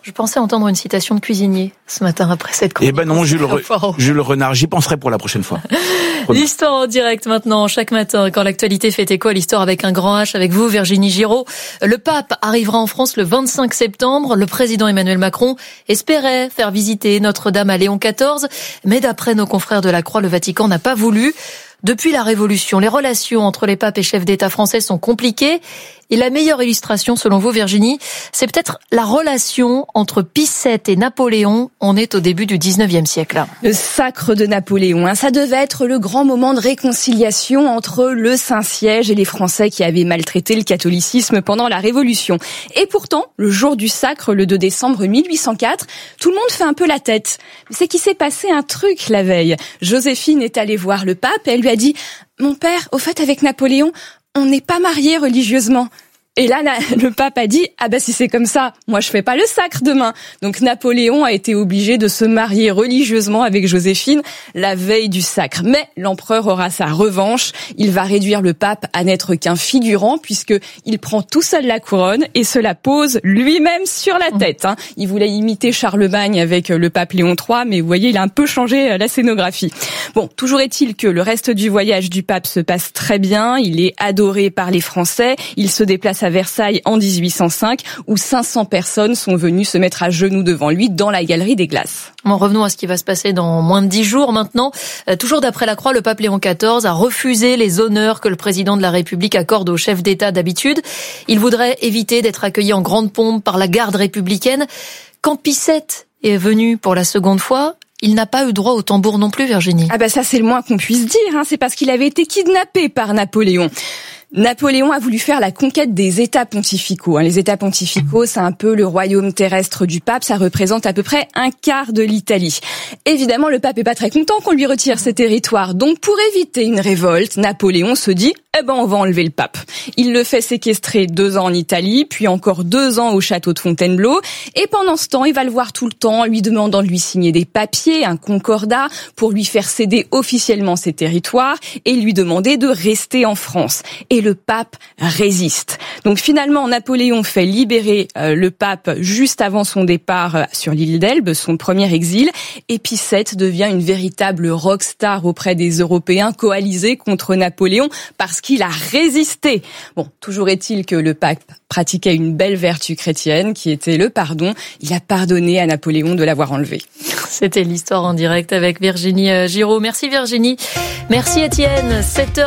Je pensais entendre une citation de cuisinier ce matin après cette chronique. Eh ben non, Jules Renard, j'y penserai pour la prochaine fois. L'histoire en direct maintenant, chaque matin, quand l'actualité fait écho à l'histoire avec un grand H, avec vous, Virginie Giraud. Le pape arrivera en France le 25 septembre. Le président Emmanuel Macron espérait faire visiter Notre-Dame à Léon XIV, mais d'après nos confrères de la Croix, le Vatican n'a pas voulu. Depuis la Révolution, les relations entre les papes et chefs d'État français sont compliquées. Et la meilleure illustration, selon vous, Virginie, c'est peut-être la relation entre Pie VII et Napoléon. On est au début du 19e siècle. Le sacre de Napoléon, ça devait être le grand moment de réconciliation entre le Saint-Siège et les Français qui avaient maltraité le catholicisme pendant la Révolution. Et pourtant, le jour du sacre, le 2 décembre 1804, tout le monde fait un peu la tête. C'est qu'il s'est passé un truc la veille. Joséphine est allée voir le pape et elle lui a dit « Mon père, au fait, avec Napoléon, on n'est pas mariés religieusement ». Et là, le pape a dit « Ah bah si c'est comme ça, moi je fais pas le sacre demain ». Donc Napoléon a été obligé de se marier religieusement avec Joséphine la veille du sacre. Mais l'empereur aura sa revanche. Il va réduire le pape à n'être qu'un figurant puisque il prend tout seul la couronne et se la pose lui-même sur la tête. Il voulait imiter Charlemagne avec le pape Léon III, mais vous voyez, il a un peu changé la scénographie. Bon, toujours est-il que le reste du voyage du pape se passe très bien. Il est adoré par les Français. Il se déplace à Versailles en 1805, où 500 personnes sont venues se mettre à genoux devant lui dans la galerie des glaces. Bon, revenons à ce qui va se passer dans moins de 10 jours maintenant. Toujours d'après la Croix, le pape Léon XIV a refusé les honneurs que le président de la République accorde aux chefs d'État d'habitude. Il voudrait éviter d'être accueilli en grande pompe par la garde républicaine. Quand Pie VII est venu pour la seconde fois, il n'a pas eu droit au tambour non plus, Virginie. Ah bah ça c'est le moins qu'on puisse dire, c'est parce qu'il avait été kidnappé par Napoléon. Napoléon a voulu faire la conquête des États pontificaux. Les États pontificaux, c'est un peu le royaume terrestre du pape. Ça représente à peu près un quart de l'Italie. Évidemment, le pape est pas très content qu'on lui retire ses territoires. Donc, pour éviter une révolte, Napoléon se dit on va enlever le pape. Il le fait séquestrer 2 ans en Italie, puis encore 2 ans au château de Fontainebleau. Et pendant ce temps, il va le voir tout le temps, lui demandant de lui signer des papiers, un concordat, pour lui faire céder officiellement ses territoires et lui demander de rester en France. Et le pape résiste. Donc finalement, Napoléon fait libérer le pape juste avant son départ sur l'île d'Elbe, son premier exil. Et Pie VII devient une véritable rockstar auprès des Européens coalisés contre Napoléon parce qu'il a résisté. Bon, toujours est-il que le pape pratiquait une belle vertu chrétienne qui était le pardon. Il a pardonné à Napoléon de l'avoir enlevé. C'était l'histoire en direct avec Virginie Giraud. Merci Virginie. Merci Étienne.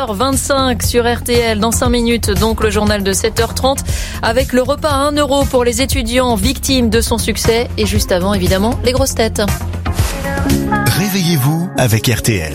7h25 sur RTL. Dans 5 minutes, donc le journal de 7h30 avec le repas à 1 € pour les étudiants victimes de son succès. Et juste avant, évidemment, les grosses têtes. Réveillez-vous avec RTL.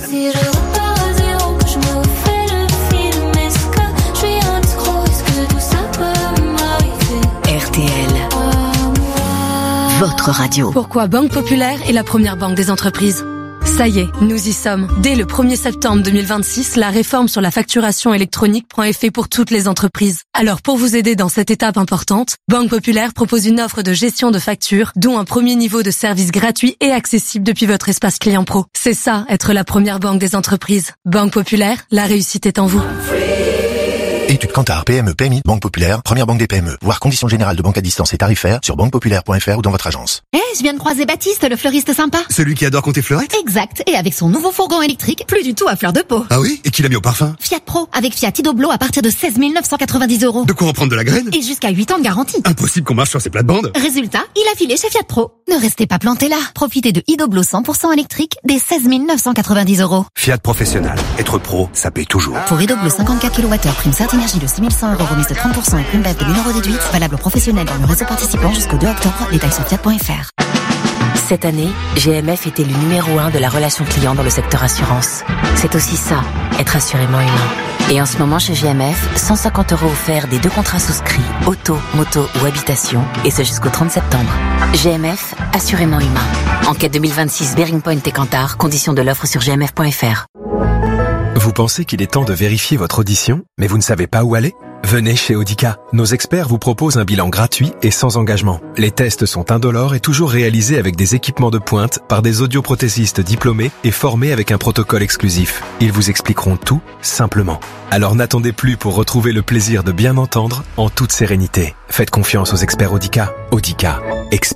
Votre radio. Pourquoi Banque Populaire est la première banque des entreprises? Ça y est, nous y sommes. Dès le 1er septembre 2026, la réforme sur la facturation électronique prend effet pour toutes les entreprises. Alors pour vous aider dans cette étape importante, Banque Populaire propose une offre de gestion de factures, dont un premier niveau de service gratuit et accessible depuis votre espace client pro. C'est ça, être la première banque des entreprises. Banque Populaire, la réussite est en vous. Étude Kantar, PME, PMI, Banque Populaire, première banque des PME. Voir conditions générales de banque à distance et tarifaires sur banquepopulaire.fr ou dans votre agence. Je viens de croiser Baptiste, le fleuriste sympa. Celui qui adore compter fleurettes? Exact, et avec son nouveau fourgon électrique, plus du tout à fleur de peau. Ah oui? Et qui l'a mis au parfum? Fiat Pro, avec Fiat Idoblo à partir de 16 990 €. De quoi en prendre de la graine? Et jusqu'à 8 ans de garantie. Impossible qu'on marche sur ces plates-bandes. Résultat, il a filé chez Fiat Pro. Ne restez pas planté là. Profitez de Idoblo 100% électrique dès 16 990 €. Fiat Professionnel. Être pro, ça paye toujours. Pour Idoblo 54 kWh, prime Certinergie de 6100 €, remise de 30% et prime BEF de 1000 € déduite. Valable aux professionnels dans le réseau participant jusqu'au 2 octobre. Détails sur fiat.fr. Cette année, GMF est élu numéro 1 de la relation client dans le secteur assurance. C'est aussi ça, être assurément humain. Et en ce moment chez GMF, 150 € offerts des 2 contrats souscrits, auto, moto ou habitation, et ce jusqu'au 30 septembre. GMF, assurément humain. Enquête 2026 Bearing Point et Kantar, conditions de l'offre sur gmf.fr. Vous pensez qu'il est temps de vérifier votre audition, mais vous ne savez pas où aller ? Venez chez Audica. Nos experts vous proposent un bilan gratuit et sans engagement. Les tests sont indolores et toujours réalisés avec des équipements de pointe par des audioprothésistes diplômés et formés avec un protocole exclusif. Ils vous expliqueront tout simplement. Alors n'attendez plus pour retrouver le plaisir de bien entendre en toute sérénité. Faites confiance aux experts Audica. Audica.